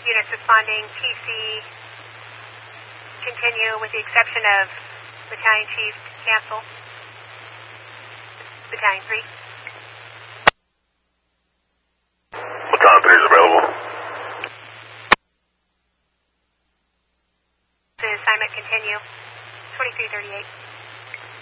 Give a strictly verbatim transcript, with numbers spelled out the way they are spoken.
units responding, T C, continue with the exception of Battalion Chief, cancel. Battalion three. Battalion three is available. The assignment continue, twenty-three thirty-eight.